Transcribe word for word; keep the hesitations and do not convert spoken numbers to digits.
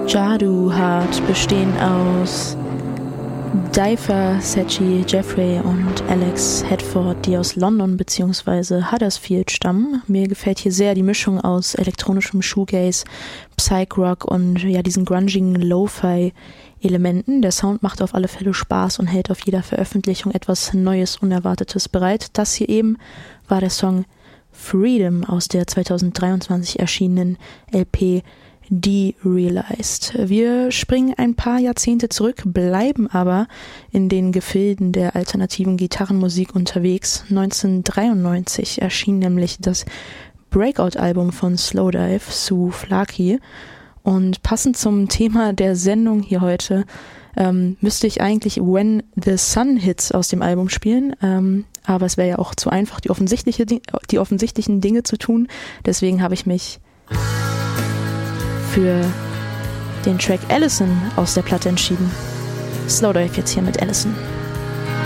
Jadu Heart bestehen aus Dyfer, Sachi, Jeffrey und Alex Hedford, die aus London bzw. Huddersfield stammen. Mir gefällt hier sehr die Mischung aus elektronischem Shoegaze, Psych-Rock und ja diesen grungigen Lo-Fi-Elementen. Der Sound macht auf alle Fälle Spaß und hält auf jeder Veröffentlichung etwas Neues, Unerwartetes bereit. Das hier eben war der Song Freedom aus der zweitausenddreiundzwanzig erschienenen L P Derealized. Wir springen ein paar Jahrzehnte zurück, bleiben aber in den Gefilden der alternativen Gitarrenmusik unterwegs. neunzehnhundertdreiundneunzig erschien nämlich das Breakout-Album von Slowdive, Souvlaki. Und passend zum Thema der Sendung hier heute ähm, müsste ich eigentlich When the Sun Hits aus dem Album spielen, ähm, aber es wäre ja auch zu einfach, die, offensichtliche, die offensichtlichen Dinge zu tun. Deswegen habe ich mich für den Track Allison aus der Platte entschieden. Slowdive jetzt hier mit Allison.